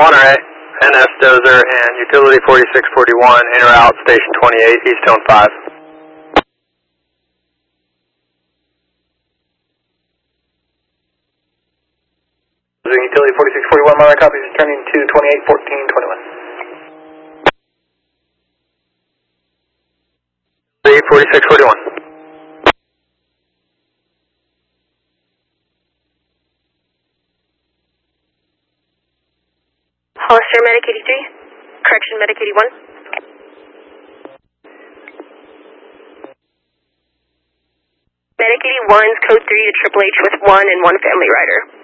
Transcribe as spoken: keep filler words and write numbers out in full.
Monterey, N S Dozer, and Utility forty-six forty-one, in or out, Station twenty-eight, East Tone five. Utility forty-six forty-one, Monterey copies, returning to twenty-eight fourteen twenty-one. forty-six forty-one. Hollister, Medic eighty-three. Correction, Medic eighty-one. Medic eighty-one's code three to Triple H with one and one family rider.